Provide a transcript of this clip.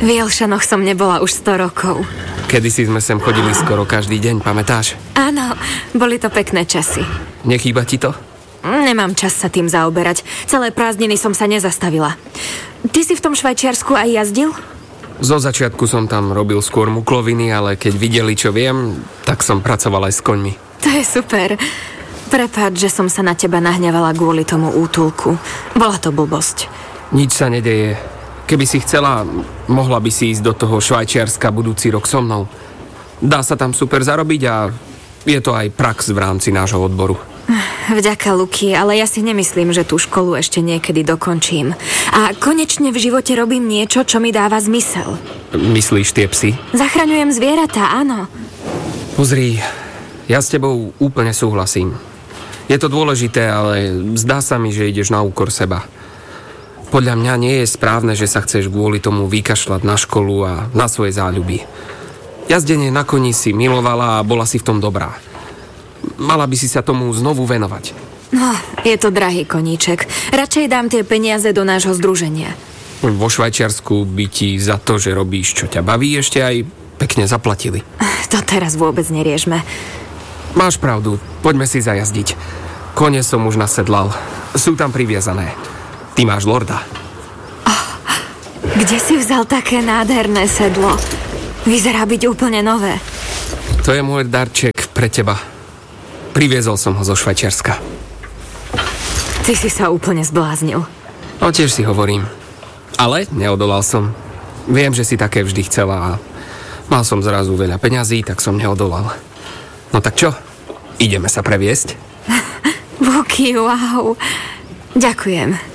V Jelšanoch som nebola už 100 rokov. Kedysi sme sem chodili skoro každý deň, pamätáš? Áno, boli to pekné časy. Nechýba ti to? Nemám čas sa tým zaoberať. Celé prázdniny som sa nezastavila. Ty si v tom Švajčiarsku aj jazdil? Zo začiatku som tam robil skôr mukloviny, ale keď videli, čo viem, tak som pracoval aj s koňmi. To je super. Prepáč, že som sa na teba nahnevala kvôli tomu útulku. Bola to blbosť. Nič sa nedeje. Keby si chcela, mohla by si ísť do toho Švajčiarska budúci rok so mnou. Dá sa tam super zarobiť a je to aj prax v rámci nášho odboru. Vďaka, Luky, ale ja si nemyslím, že tú školu ešte niekedy dokončím. A konečne v živote robím niečo, čo mi dáva zmysel. Myslíš tie psy? Zachraňujem zvieratá, áno. Pozri, ja s tebou úplne súhlasím. Je to dôležité, ale zdá sa mi, že ideš na úkor seba. Podľa mňa nie je správne, že sa chceš kvôli tomu vykašľať na školu a na svoje záľuby. Jazdenie na koni si milovala a bola si v tom dobrá. Mala by si sa tomu znovu venovať. No, je to drahý koníček. Radšej dám tie peniaze do nášho združenia. Vo Švajčiarsku by ti za to, že robíš, čo ťa baví, ešte aj pekne zaplatili. To teraz vôbec neriešme. Máš pravdu, poďme si zajazdiť. Kone som už nasedlal. Sú tam priviazané. Ty máš lorda. Kde si vzal také nádherné sedlo? Vyzerá byť úplne nové. To je môj darček pre teba. Priviezol som ho zo Švajčiarska. Ty si sa úplne zbláznil. No tiež si hovorím. Ale neodolal som. Viem, že si také vždy chcela a mal som zrazu veľa peňazí, tak som neodolal. No tak čo? Ideme sa previesť? Buky, wow. Ďakujem.